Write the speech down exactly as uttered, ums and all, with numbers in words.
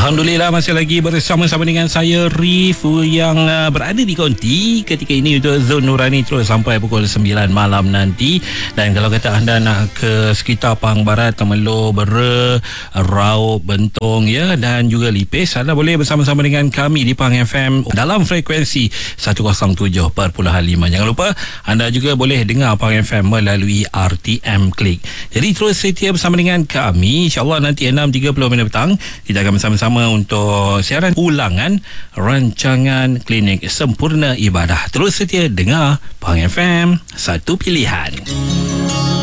Alhamdulillah masih lagi bersama-sama dengan saya Rif yang uh, berada di konti ketika ini untuk Zon Nurani terus sampai pukul sembilan malam nanti. Dan kalau kata anda nak ke sekitar Pahang Barat, Temerloh, Bera, Raub, Bentong ya, dan juga Lipis, anda boleh bersama-sama dengan kami di Pahang F M dalam frekuensi seratus tujuh perpuluhan lima. Jangan lupa anda juga boleh dengar Pahang F M melalui R T M Klik. Jadi terus setia bersama dengan kami. InsyaAllah nanti enam tiga puluh minit petang kita akan bersama-sama untuk siaran ulangan rancangan Klinik Sempurna Ibadah. Terus setia dengar Pahang F M, satu pilihan.